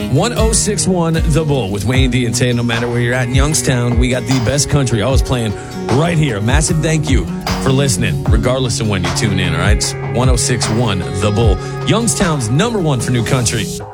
1061 The Bull with Wayne D and Tay. No matter where you're at in Youngstown, we got the best country always playing right here. A massive thank you for listening, regardless of when you tune in, all right? It's 1061 The Bull, Youngstown's number one for new country.